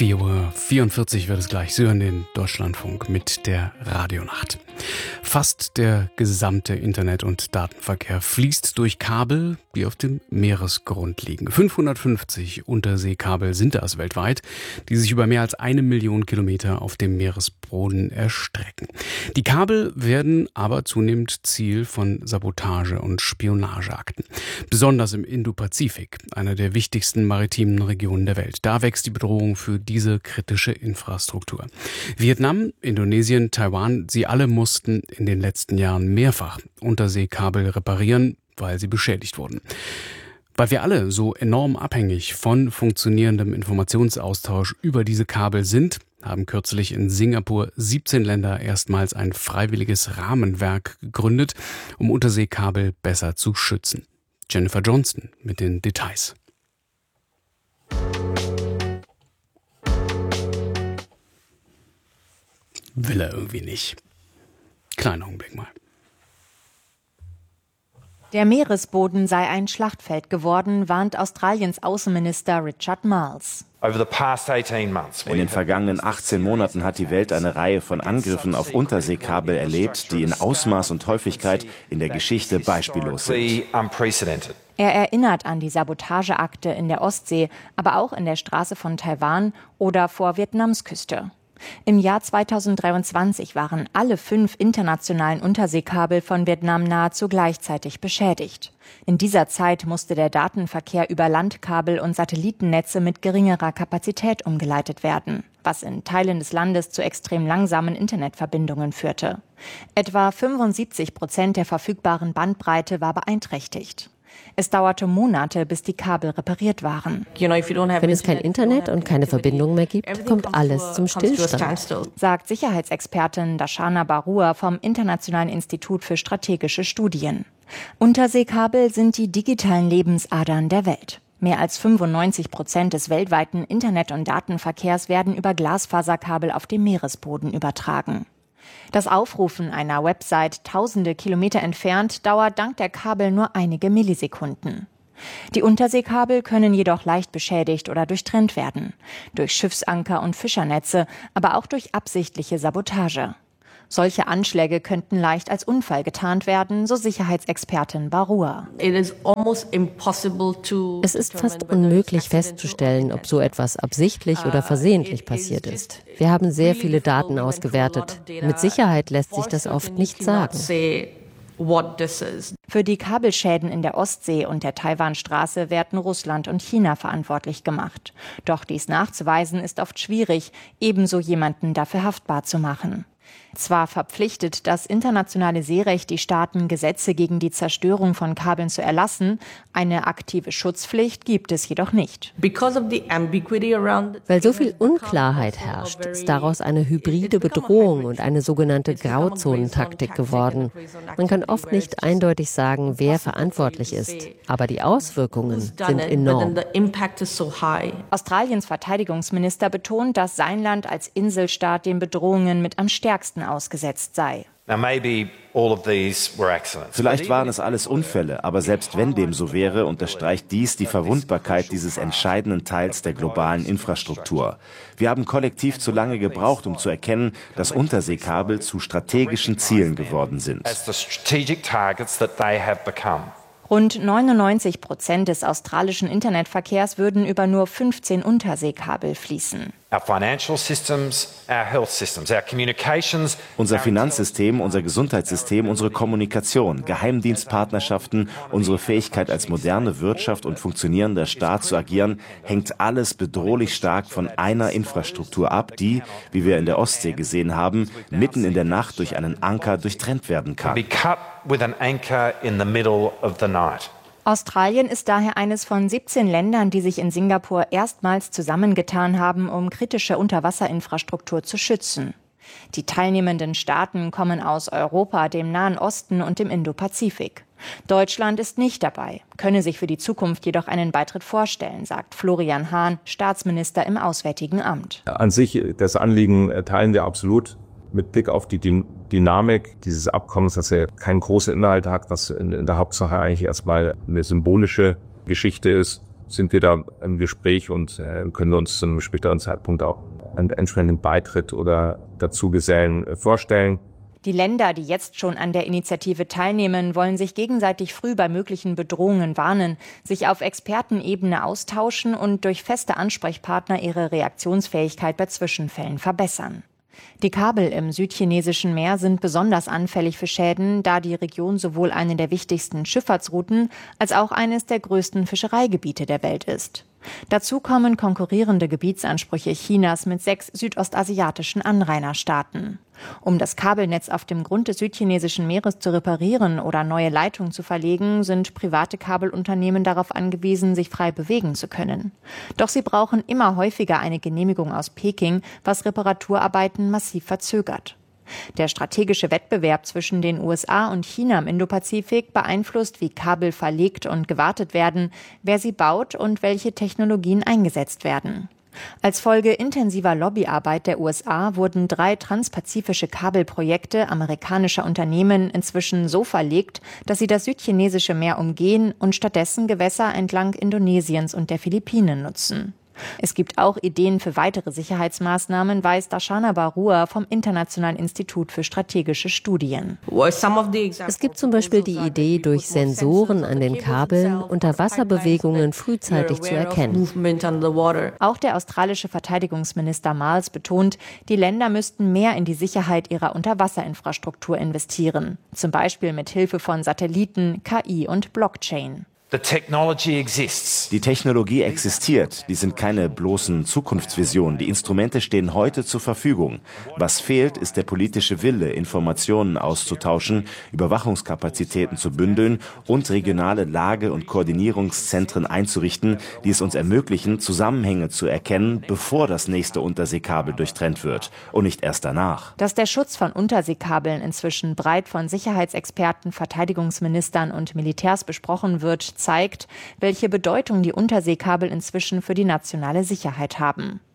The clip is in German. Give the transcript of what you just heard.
4:44 Uhr wird es gleich. Sie hören den Deutschlandfunk mit der Radionacht. Fast der gesamte Internet- und Datenverkehr fließt durch Kabel, die auf dem Meeresgrund liegen. 550 Unterseekabel sind das weltweit, die sich über mehr als 1 Million Kilometer auf dem Meeresboden erstrecken. Die Kabel werden aber zunehmend Ziel von Sabotage- und Spionageakten. Besonders im Indopazifik, einer der wichtigsten maritimen Regionen der Welt. Da wächst die Bedrohung für diese kritische Infrastruktur. Vietnam, Indonesien, Taiwan, sie alle mussten in den letzten Jahren mehrfach Unterseekabel reparieren, weil sie beschädigt wurden. Weil wir alle so enorm abhängig von funktionierendem Informationsaustausch über diese Kabel sind, haben kürzlich in Singapur 17 Länder erstmals ein freiwilliges Rahmenwerk gegründet, um Unterseekabel besser zu schützen. Jennifer Johnston mit den Details. Will er irgendwie nicht. Kleiner Augenblick mal. Der Meeresboden sei ein Schlachtfeld geworden, warnt Australiens Außenminister Richard Marles. In den vergangenen 18 Monaten hat die Welt eine Reihe von Angriffen auf Unterseekabel erlebt, die in Ausmaß und Häufigkeit in der Geschichte beispiellos sind. Er erinnert an die Sabotageakte in der Ostsee, aber auch in der Straße von Taiwan oder vor Vietnams Küste. Im Jahr 2023 waren alle 5 internationalen Unterseekabel von Vietnam nahezu gleichzeitig beschädigt. In dieser Zeit musste der Datenverkehr über Landkabel und Satellitennetze mit geringerer Kapazität umgeleitet werden, was in Teilen des Landes zu extrem langsamen Internetverbindungen führte. Etwa 75% der verfügbaren Bandbreite war beeinträchtigt. Es dauerte Monate, bis die Kabel repariert waren. Wenn es kein Internet und keine Verbindung mehr gibt, kommt alles zum Stillstand, sagt Sicherheitsexpertin Darshana Barua vom Internationalen Institut für strategische Studien. Unterseekabel sind die digitalen Lebensadern der Welt. Mehr als 95% des weltweiten Internet- und Datenverkehrs werden über Glasfaserkabel auf dem Meeresboden übertragen. Das Aufrufen einer Website tausende Kilometer entfernt dauert dank der Kabel nur einige Millisekunden. Die Unterseekabel können jedoch leicht beschädigt oder durchtrennt werden. Durch Schiffsanker und Fischernetze, aber auch durch absichtliche Sabotage. Solche Anschläge könnten leicht als Unfall getarnt werden, so Sicherheitsexpertin Barua. Es ist fast unmöglich festzustellen, ob so etwas absichtlich oder versehentlich passiert ist. Wir haben sehr viele Daten ausgewertet. Mit Sicherheit lässt sich das oft nicht sagen. Für die Kabelschäden in der Ostsee und der Taiwanstraße werden Russland und China verantwortlich gemacht. Doch dies nachzuweisen ist oft schwierig, ebenso jemanden dafür haftbar zu machen. Zwar verpflichtet das internationale Seerecht die Staaten, Gesetze gegen die Zerstörung von Kabeln zu erlassen, eine aktive Schutzpflicht gibt es jedoch nicht. Weil so viel Unklarheit herrscht, ist daraus eine hybride Bedrohung und eine sogenannte Grauzonentaktik geworden. Man kann oft nicht eindeutig sagen, wer verantwortlich ist, aber die Auswirkungen sind enorm. Australiens Verteidigungsminister betont, dass sein Land als Inselstaat den Bedrohungen mit am stärksten ausgesetzt sei. Vielleicht waren es alles Unfälle, aber selbst wenn dem so wäre, unterstreicht dies die Verwundbarkeit dieses entscheidenden Teils der globalen Infrastruktur. Wir haben kollektiv zu lange gebraucht, um zu erkennen, dass Unterseekabel zu strategischen Zielen geworden sind. Rund 99% des australischen Internetverkehrs würden über nur 15 Unterseekabel fließen. Unser Finanzsystem, unser Gesundheitssystem, unsere Kommunikation, Geheimdienstpartnerschaften, unsere Fähigkeit als moderne Wirtschaft und funktionierender Staat zu agieren, hängt alles bedrohlich stark von einer Infrastruktur ab, die, wie wir in der Ostsee gesehen haben, mitten in der Nacht durch einen Anker durchtrennt werden kann. Australien ist daher eines von 17 Ländern, die sich in Singapur erstmals zusammengetan haben, um kritische Unterwasserinfrastruktur zu schützen. Die teilnehmenden Staaten kommen aus Europa, dem Nahen Osten und dem Indopazifik. Deutschland ist nicht dabei, könne sich für die Zukunft jedoch einen Beitritt vorstellen, sagt Florian Hahn, Staatsminister im Auswärtigen Amt. An sich, das Anliegen teilen wir absolut. Mit Blick auf die Dynamik dieses Abkommens, dass er keinen großen Inhalt hat, was in der Hauptsache eigentlich erstmal eine symbolische Geschichte ist, sind wir da im Gespräch und können uns zu einem späteren Zeitpunkt auch einen entsprechenden Beitritt oder Dazugesellen vorstellen. Die Länder, die jetzt schon an der Initiative teilnehmen, wollen sich gegenseitig früh bei möglichen Bedrohungen warnen, sich auf Expertenebene austauschen und durch feste Ansprechpartner ihre Reaktionsfähigkeit bei Zwischenfällen verbessern. Die Kabel im südchinesischen Meer sind besonders anfällig für Schäden, da die Region sowohl eine der wichtigsten Schifffahrtsrouten als auch eines der größten Fischereigebiete der Welt ist. Dazu kommen konkurrierende Gebietsansprüche Chinas mit 6 südostasiatischen Anrainerstaaten. Um das Kabelnetz auf dem Grund des südchinesischen Meeres zu reparieren oder neue Leitungen zu verlegen, sind private Kabelunternehmen darauf angewiesen, sich frei bewegen zu können. Doch sie brauchen immer häufiger eine Genehmigung aus Peking, was Reparaturarbeiten massiv verzögert. Der strategische Wettbewerb zwischen den USA und China im Indopazifik beeinflusst, wie Kabel verlegt und gewartet werden, wer sie baut und welche Technologien eingesetzt werden. Als Folge intensiver Lobbyarbeit der USA wurden 3 transpazifische Kabelprojekte amerikanischer Unternehmen inzwischen so verlegt, dass sie das südchinesische Meer umgehen und stattdessen Gewässer entlang Indonesiens und der Philippinen nutzen. Es gibt auch Ideen für weitere Sicherheitsmaßnahmen, weiß Darshana Barua vom Internationalen Institut für strategische Studien. Es gibt zum Beispiel die Idee, durch Sensoren an den Kabeln Unterwasserbewegungen frühzeitig zu erkennen. Auch der australische Verteidigungsminister Miles betont, die Länder müssten mehr in die Sicherheit ihrer Unterwasserinfrastruktur investieren, zum Beispiel mit Hilfe von Satelliten, KI und Blockchain. Die Technologie existiert. Die sind keine bloßen Zukunftsvisionen. Die Instrumente stehen heute zur Verfügung. Was fehlt, ist der politische Wille, Informationen auszutauschen, Überwachungskapazitäten zu bündeln und regionale Lage- und Koordinierungszentren einzurichten, die es uns ermöglichen, Zusammenhänge zu erkennen, bevor das nächste Unterseekabel durchtrennt wird und nicht erst danach. Dass der Schutz von Unterseekabeln inzwischen breit von Sicherheitsexperten, Verteidigungsministern und Militärs besprochen wird, zeigt, welche Bedeutung die Unterseekabel inzwischen für die nationale Sicherheit haben.